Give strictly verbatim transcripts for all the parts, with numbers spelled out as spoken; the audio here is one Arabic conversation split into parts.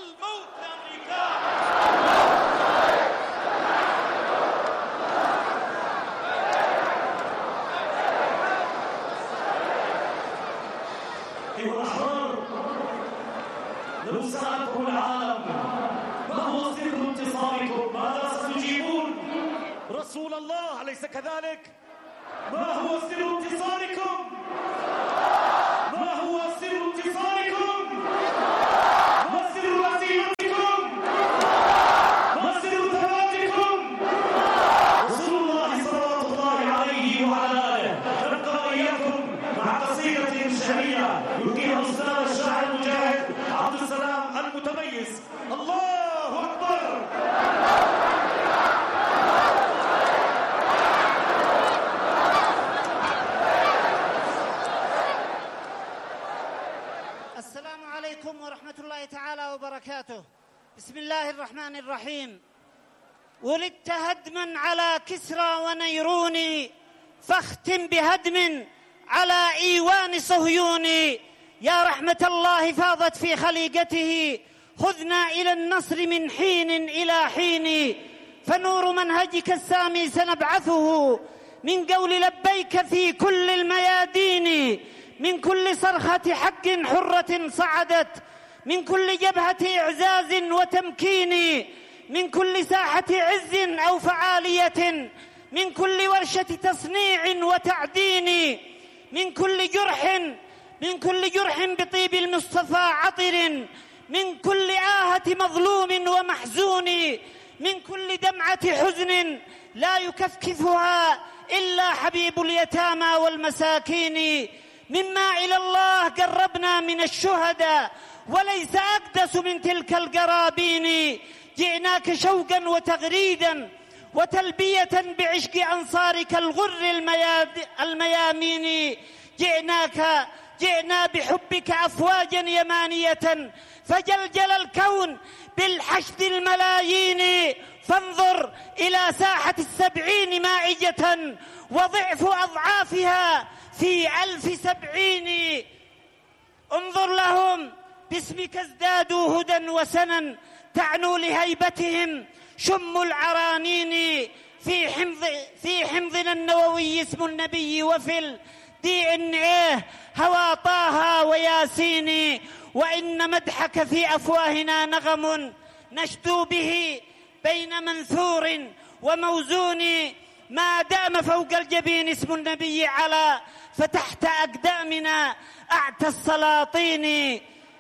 الموت لأمريكا. أيها الأحرار، لو سألكم العالم ما هو سر انتصاركم ماذا ستجيبون؟ رسول الله أليس كذلك؟ ما هو سر انتصاركم؟ ما هو سر انتصاركم؟ ما سر هزيمتكم؟ ما سر ثباتكم؟ رسول الله صلوات الله عليه وعلى آله. نبقى إياكم مع قصيدة شهيرة يلقيها الأستاذ الشاعر المجاهد عبد السلام المتميز. الله أكبر. السلام عليكم ورحمة الله تعالى وبركاته. بسم الله الرحمن الرحيم. ولدت هدما على كسرى ونيروني، فاختم بهدم على إيوان صهيوني. يا رحمة الله فاضت في خليقته، خذنا إلى النصر من حين إلى حين. فنور منهجك السامي سنبعثه من قول لبيك في كل الميادين، من كل صرخة حق حرة صعدت، من كل جبهة إعزاز وتمكين، من كل ساحة عز أو فعالية، من كل ورشة تصنيع وتعدين، من كل جرح من كل جرح بطيب المصطفى عطر، من كل آهة مظلوم ومحزون، من كل دمعة حزن لا يكفكفها إلا حبيب اليتامى والمساكين. مما إلى الله قربنا من الشهداء، وليس أقدس من تلك القرابين. جئناك شوقا وتغريدا وتلبية بعشق أنصارك الغر الميامين. جئناك جئنا بحبك أفواجا يمانية، فجلجل الكون بالحشد الملايين. فانظر إلى ساحة السبعين مائجة، وضعف أضعافها في ألف سبعين. انظر لهم باسمك ازدادوا هدى وسنا، تعنو لهيبتهم شم العرانين. في حمض في حمضنا النووي اسم النبي، وفي الدي ان ايه هوى طه وياسين. وإن مدحك في أفواهنا نغم، نشدو به بين منثور وموزون. ما دام فوق الجبين اسم النبي على، فتحت أقدامنا أعتى السلاطين.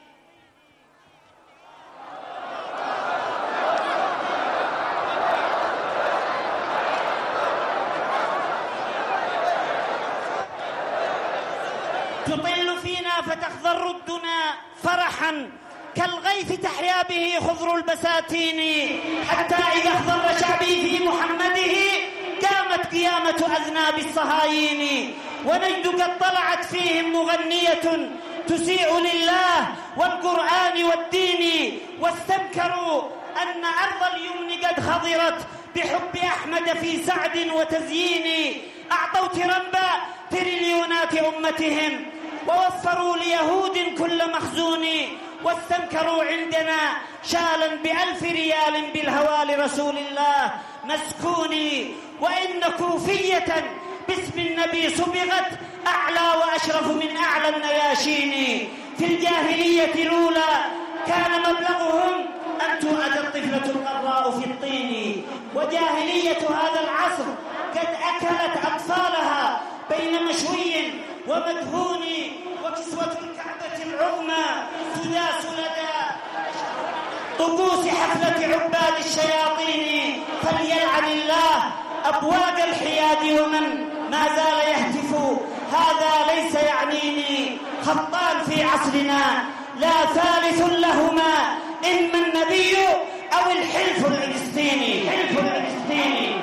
تطل فينا فتخضر الدنا فرحا، كالغيث تحيا به خضر البساتين. حتى إذا اخضر شعبي في محمده، قامت قيامة أذناب الصهايين. ونجد قد طلعت فيهم مغنية تسيء لله والقرآن والدين. واستنكروا أن أرض اليمن قد خضرت بحب أحمد في سعد وتزيين. أعطوا ترنبا تريليونات أمتهم، ووفروا ليهود كل مخزون. واستنكروا عندنا شالا بألف ريال بالهوى لرسول الله مسكوني. وإن كوفية باسم النبي صبغت أعلى وأشرف من أعلى النياشين. في الجاهلية الأولى كان مبلغهم أن توأد الطفلة القراء في الطين. وجاهلية هذا العصر قد أكلت أطفالها بين مشوي ومدهون. وكسوة الكعبة العظمى تداس لدى طقوس حفلة عباد الشياطين. فليلعن الله أبواق الحياد ومن ما زال يهتف هذا ليس يعنيني. خطان في عصرنا لا ثالث لهما، إما النبي أو الحلف الفلسطيني. حلف الفلسطيني.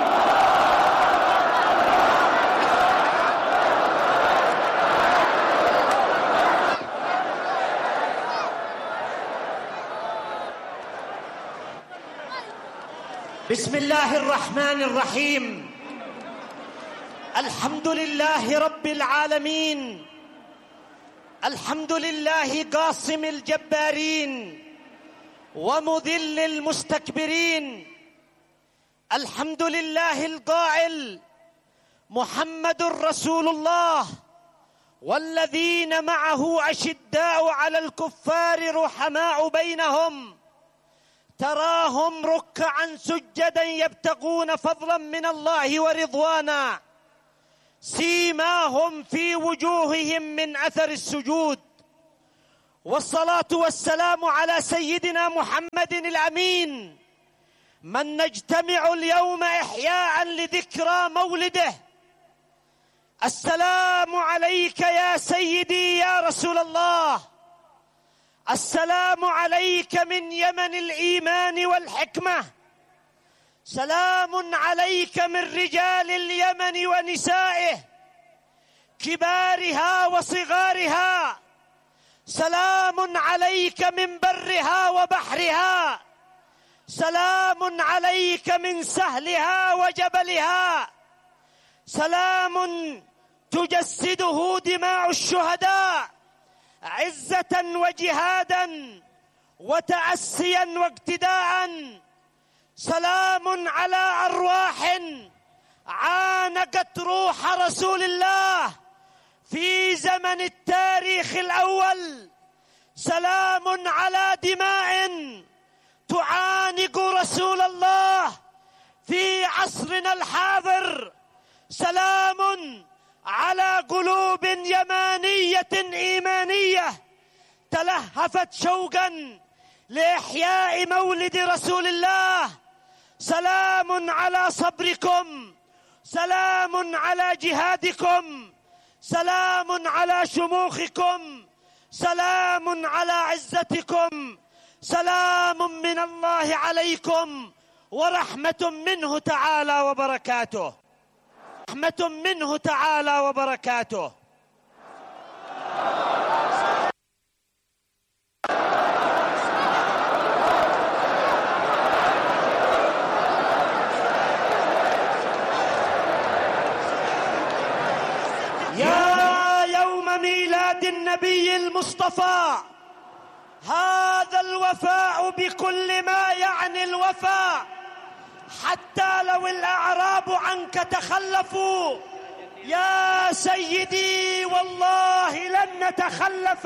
بسم الله الرحمن الرحيم. الحمد لله رب العالمين، الحمد لله قاصم الجبارين، ومذل المستكبرين. الحمد لله القائل: محمد رسول الله والذين معه أشداء على الكفار رحماء بينهم تراهم ركعا سجدا يبتغون فضلا من الله ورضوانا سيماهم في وجوههم من أثر السجود. والصلاة والسلام على سيدنا محمد الأمين من نجتمع اليوم إحياء لذكرى مولده. السلام عليك يا سيدي يا رسول الله، السلام عليك من يمن الإيمان والحكمة، سلام عليك من رجال اليمن ونسائه كبارها وصغارها، سلام عليك من برها وبحرها، سلام عليك من سهلها وجبلها، سلام تجسده دماء الشهداء عزة وجهادا وتأسيا واقتداء، سلام على أرواح عانقت روح رسول الله في زمن التاريخ الأول، سلام على دماء تعانق رسول الله في عصرنا الحاضر، سلام على قلوب يمانية إيمانية تلهفت شوقا لإحياء مولد رسول الله، سلام على صبركم، سلام على جهادكم، سلام على شموخكم، سلام على عزتكم، سلام من الله عليكم ورحمة منه تعالى وبركاته، رحمة منه تعالى وبركاته. يا يوم ميلاد النبي المصطفى هذا الوفاء بكل ما يعني الوفاء، حتى لو الأعراب عنك تخلفوا يا سيدي والله لن نتخلف.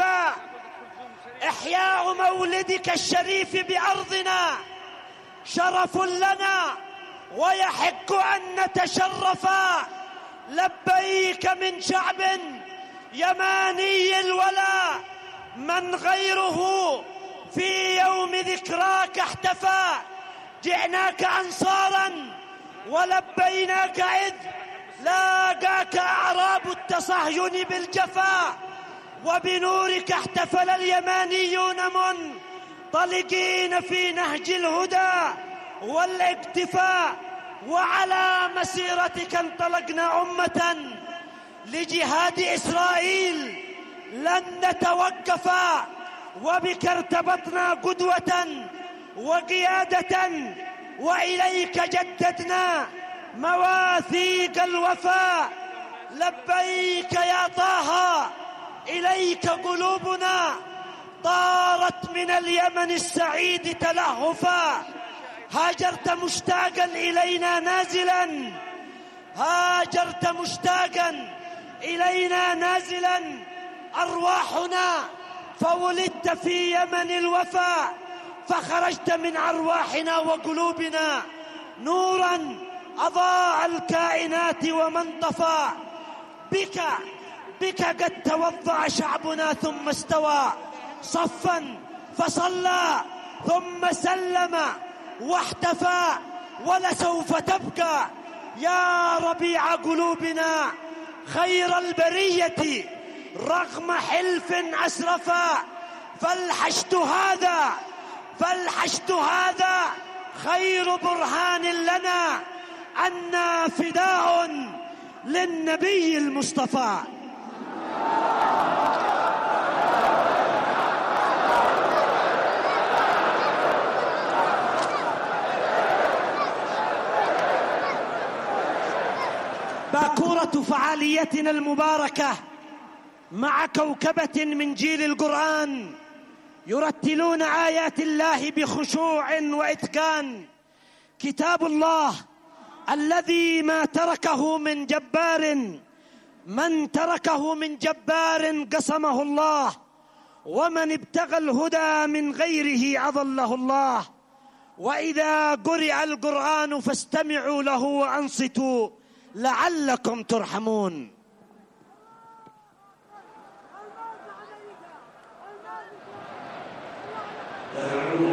إحياء مولدك الشريف بأرضنا شرف لنا ويحق أن نتشرف، لبيك من شعب يماني الولا من غيره في يوم ذكراك احتفى، جئناك أنصارا ولبيناك إذ لاقاك أعراب التصهين بالجفا، وبنورك احتفل اليمانيون منطلقين في نهج الهدى والاكتفاء، وعلى مسيرتك انطلقنا أمة لجهاد إسرائيل لن نتوقف، وبك ارتبطنا قدوة وقيادة، وإليك جددنا مواثيق الوفاء، لبيك يا طه إليك قلوبنا طارت من اليمن السعيد تلهفا، هاجرت مشتاقا إلينا نازلا، هاجرت مشتاقا إلينا نازلا أرواحنا، فولدت في يمن الوفاء فخرجت من أرواحنا وقلوبنا نورا أضاء الكائنات ومن طفى، بك بك قد توضأ شعبنا ثم استوى صفا فصلى ثم سلم واحتفى، ولسوف تبقى يا ربيع قلوبنا خير البرية رغم حلف أسرفا، فالحشد هذا فالحشد هذا خير برهان لنا أنا فداء للنبي المصطفى. باكورة فعاليتنا المباركة مع كوكبة من جيل القرآن يرتلون آيات الله بخشوع وإتقان. كتاب الله الذي ما تركه من جبار، من تركه من جبار قسمه الله، ومن ابتغى الهدى من غيره أضله الله. وإذا قرئ القرآن فاستمعوا له وأنصتوا لعلكم ترحمون.